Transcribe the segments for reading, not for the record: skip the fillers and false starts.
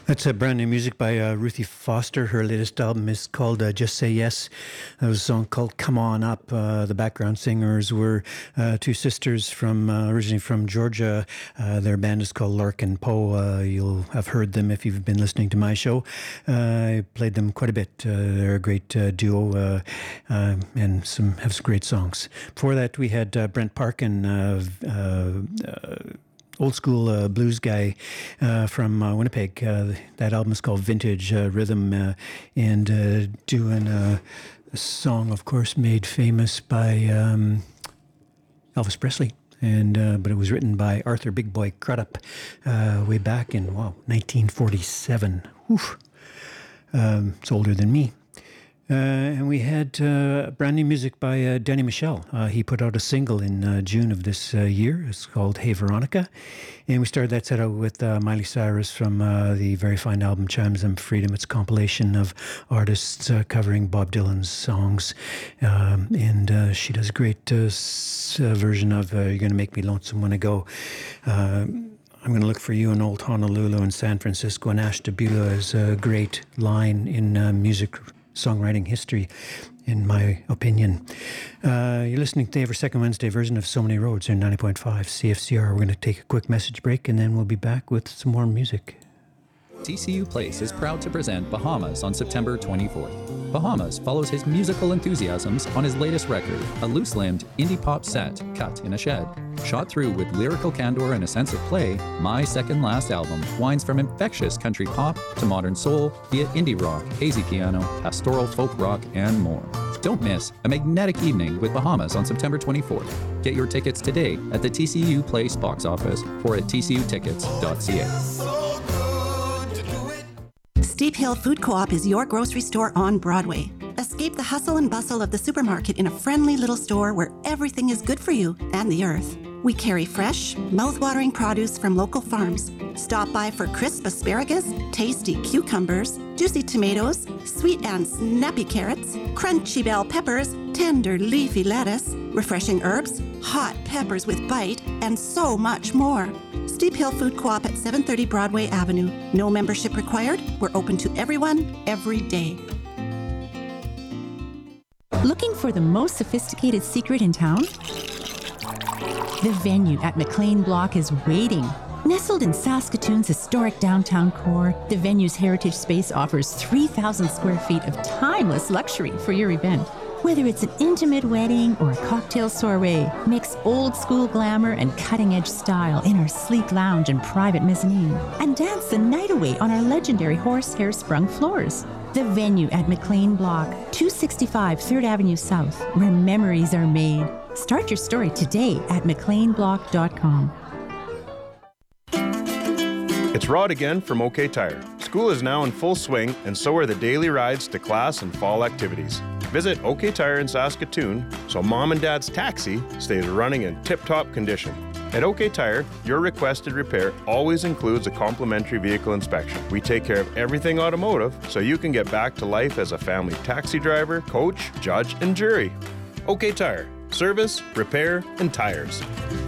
That's a brand new music by Ruthie Foster. Her latest album is called Just Say Yes. There was a song called Come On Up. The background singers were two sisters from originally from Georgia. Their band is called Lark and Poe. You'll have heard them if you've been listening to my show. I played them quite a bit. They're a great duo and have some great songs. Before that, we had Brent Parkin, old school blues guy from Winnipeg. That album is called Vintage Rhythm, and doing a song, of course, made famous by Elvis Presley. And but it was written by Arthur Big Boy Crudup way back in 1947. Oof. It's older than me. And we had brand new music by Danny Michel. He put out a single in June of this year. It's called Hey Veronica. And we started that set out with Miley Cyrus from the very fine album Chimes of Freedom. It's a compilation of artists covering Bob Dylan's songs. And she does a great version of You're Gonna Make Me Lonesome When I Go. I'm going to look for you in Old Honolulu and San Francisco. And Ashtabula is a great line in music songwriting history, in my opinion. You're listening to every second Wednesday version of So Many Roads in 90.5 CFCR. We're going to take a quick message break and then we'll be back with some more music. TCU Place is proud to present Bahamas on September 24th. Bahamas follows his musical enthusiasms on his latest record, a loose-limbed indie pop set cut in a shed. Shot through with lyrical candor and a sense of play, My Second Last Album winds from infectious country pop to modern soul via indie rock, hazy piano, pastoral folk rock, and more. Don't miss a magnetic evening with Bahamas on September 24th. Get your tickets today at the TCU Place box office or at tcutickets.ca. Steep Hill Food Co-op is your grocery store on Broadway. Escape the hustle and bustle of the supermarket in a friendly little store where everything is good for you and the earth. We carry fresh, mouth-watering produce from local farms. Stop by for crisp asparagus, tasty cucumbers, juicy tomatoes, sweet and snappy carrots, crunchy bell peppers, tender leafy lettuce, refreshing herbs, hot peppers with bite, and so much more. Steep Hill Food Co-op at 730 Broadway Avenue. No membership required. We're open to everyone, every day. Looking for the most sophisticated secret in town? The Venue at McLean Block is waiting. Nestled in Saskatoon's historic downtown core, the Venue's heritage space offers 3,000 square feet of timeless luxury for your event. Whether it's an intimate wedding or a cocktail soiree, mix old school glamour and cutting edge style in our sleek lounge and private mezzanine, and dance the night away on our legendary horsehair sprung floors. The Venue at McLean Block, 265 3rd Avenue South, where memories are made. Start your story today at mcleanblock.com. It's Rod again from OK Tire. School is now in full swing, and so are the daily rides to class and fall activities. Visit OK Tire in Saskatoon so Mom and Dad's taxi stays running in tip-top condition. At OK Tire, your requested repair always includes a complimentary vehicle inspection. We take care of everything automotive so you can get back to life as a family taxi driver, coach, judge, and jury. OK Tire. Service, repair, and tires.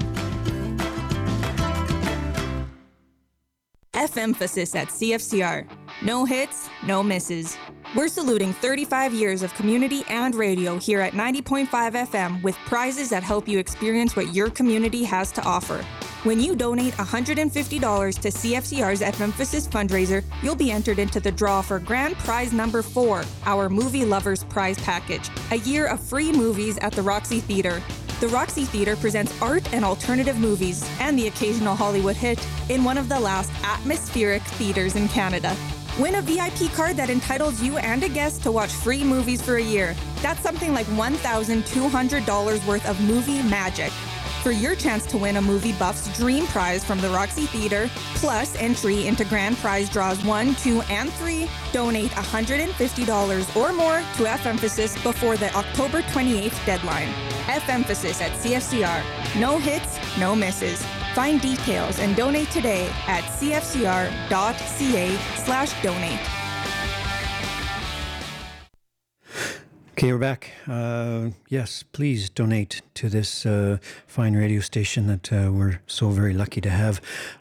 F-emphasis at CFCR. No hits, no misses. We're saluting 35 years of community and radio here at 90.5 FM with prizes that help you experience what your community has to offer. When you donate $150 to CFCR's F-emphasis fundraiser, you'll be entered into the draw for grand prize number 4, our Movie Lovers Prize Package, a year of free movies at the Roxy Theatre. The Roxy Theatre presents art and alternative movies, and the occasional Hollywood hit, in one of the last atmospheric theatres in Canada. Win a VIP card that entitles you and a guest to watch free movies for a year. That's something like $1,200 worth of movie magic. For your chance to win a Movie Buff's Dream Prize from the Roxy Theatre, plus entry into grand prize draws 1, 2, and 3, donate $150 or more to F-emphasis before the October 28th deadline. F-emphasis at CFCR. No hits, no misses. Find details and donate today at cfcr.ca/donate. Okay, we're back. Yes, please donate to this fine radio station that we're so very lucky to have.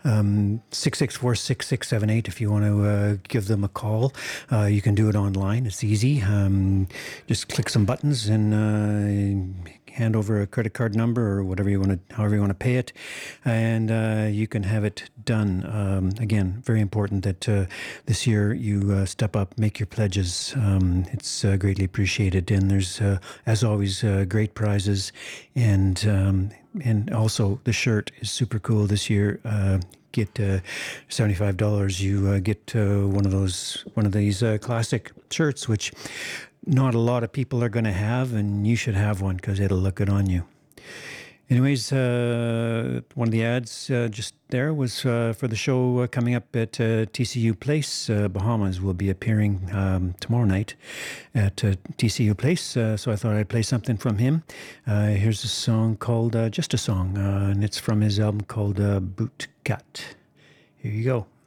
664-6678 if you want to give them a call. You can do it online. It's easy. Just click some buttons and hand over a credit card number or whatever you want to, however you want to pay it, and you can have it done. Again, very important that this year you step up, make your pledges. It's greatly appreciated, and there's, as always, great prizes, and also the shirt is super cool this year. Get $75. You get one of these classic shirts, which not a lot of people are going to have, and you should have one because it'll look good on you. Anyways, one of the ads just there was for the show coming up at TCU Place. Bahamas will be appearing tomorrow night at TCU Place, so I thought I'd play something from him. Here's a song called Just a Song, and it's from his album called Boot Cut. Here you go.